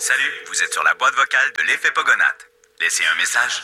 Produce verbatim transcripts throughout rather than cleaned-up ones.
Salut, vous êtes sur la boîte vocale de l'effet Pogonat. Laissez un message.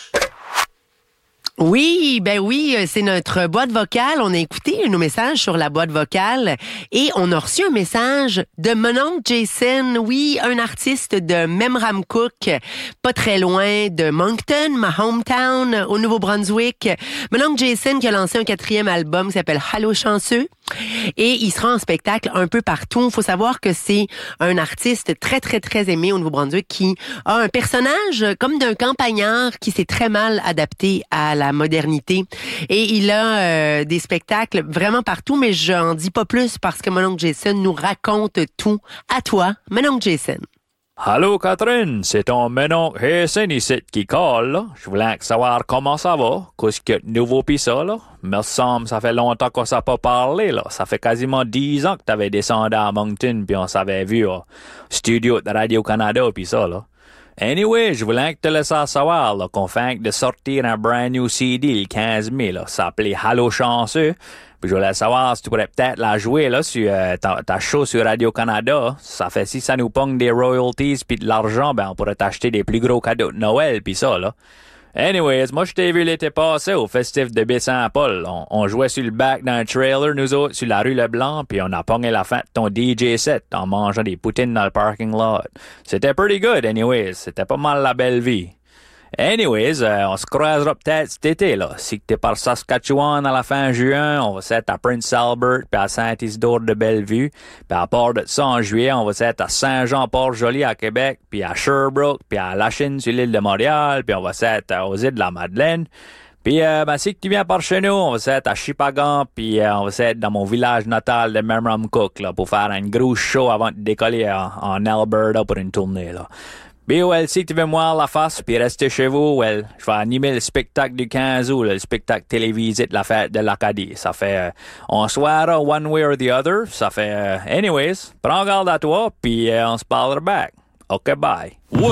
Oui, ben oui, c'est notre boîte vocale. On a écouté nos messages sur la boîte vocale et on a reçu un message de mon oncle Jason. Oui, un artiste de Memramcook, pas très loin de Moncton, ma hometown, au Nouveau-Brunswick. Mon oncle Jason qui a lancé un quatrième album qui s'appelle Allô chanceux. Et il sera en spectacle un peu partout. Il faut savoir que c'est un artiste très, très, très aimé au Nouveau-Brunswick qui a un personnage comme d'un campagnard qui s'est très mal adapté à la modernité. Et il a euh, des spectacles vraiment partout, mais j'en dis pas plus parce que mon oncle Jason nous raconte tout. À toi, mon oncle Jason. Allô Catherine, c'est ton mon Jason ici qui colle, là. Je voulais savoir comment ça va, qu'est-ce qu'il y a de nouveau pis ça, là. Me semble, ça fait longtemps qu'on s'est pas parlé, là. Ça fait quasiment dix ans que t'avais descendu à Moncton pis on s'avait vu au studio de Radio-Canada pis ça, là. Anyway, je voulais te laisser savoir, là, qu'on fait de sortir un brand new C D le quinze mai, là. Ça s'appelait Allô chanceux. Puis je voulais savoir si tu pourrais peut-être la jouer là sur euh, ta, ta show sur Radio-Canada. Ça fait si ça nous pogne des royalties puis de l'argent, ben on pourrait t'acheter des plus gros cadeaux de Noël puis ça là. Anyways, moi je t'ai vu l'été passé au festif de Baie-Saint-Paul. On, on jouait sur le back d'un trailer nous autres sur la rue Leblanc puis on a pogné la fin de ton D J set en mangeant des poutines dans le parking lot. C'était pretty good anyways. C'était pas mal la belle vie. Anyways, euh, on se croisera peut-être cet été, là. Si t'es par Saskatchewan à la fin juin, on va s'être à Prince Albert puis à Saint-Isidore de Bellevue. Puis à part de ça, en juillet, on va s'être à Saint-Jean-Port-Joli à Québec, puis à Sherbrooke, puis à Lachine sur l'île de Montréal, puis on va s'être aux îles de la Madeleine. Puis, euh, ben, si tu viens par chez nous, on va s'être à Chipagan, puis euh, on va s'être dans mon village natal de Memramcook, là, pour faire un gros show avant de décoller en, en Alberta pour une tournée, là. Puis, well, si tu veux me voir la face puis rester chez vous, well, je vais animer le spectacle du quinze août, le spectacle télévisé de la fête de l'Acadie. Ça fait, euh, on se verra one way or the other. Ça fait, euh, anyways, prends garde à toi puis euh, on se parlera back. OK, bye.